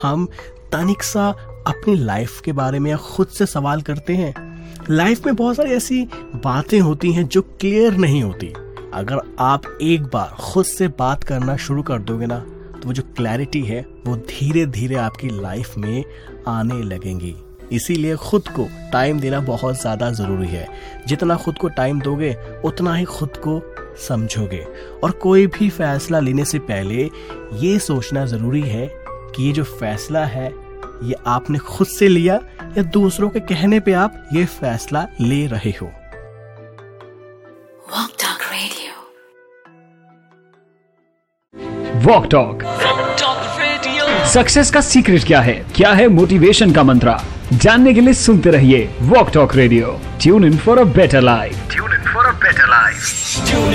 हम तनिक सा अपनी लाइफ के बारे में खुद से सवाल करते हैं। लाइफ में बहुत सारी ऐसी बातें होती हैं जो क्लियर नहीं होती। अगर आप एक बार खुद से बात करना शुरू कर दोगे ना, तो वो जो क्लैरिटी है वो धीरे धीरे आपकी लाइफ में आने लगेंगी। इसीलिए खुद को टाइम देना बहुत ज़्यादा ज़रूरी है। जितना खुद को टाइम दोगे उतना ही खुद को समझोगे। और कोई भी फैसला लेने से पहले ये सोचना ज़रूरी है कि ये जो फैसला है ये आपने खुद से लिया या दूसरों के कहने पे आप ये फैसला ले रहे हो। Walk talk radio. Walk talk radio. Success का सीक्रेट क्या है मोटिवेशन का मंत्र? जानने के लिए सुनते रहिए walk talk radio. Tune in for a better life.